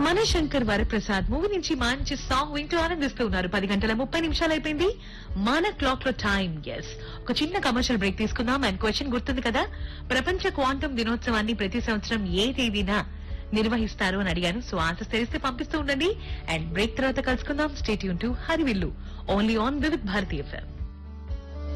Manashankar Varaprasad movie నుంచి మంచి song వింటూ ఆనందిస్తూ ఉన్నారు. 10:30 అయిపోయింది మన క్లాక్ లో టైం. ఎస్, ఒక చిన్న కమర్షియల్ బ్రేక్ తీసుకుందాం. అండ్ క్వశ్చన్ గుర్తుంది కదా, ప్రపంచ క్వాంటం దినోత్సవాన్ని ప్రతి సంవత్సరం ఏ తేదీన నిర్వహిస్తారు అని అడిగాను. సో ఆన్సర్స్ తెలిస్తే పంపిస్తూ ఉండండి. అండ్ బ్రేక్ తర్వాత కలుసుకుందాం. Stay tune to Harivillu only on Vividh Bharati FM.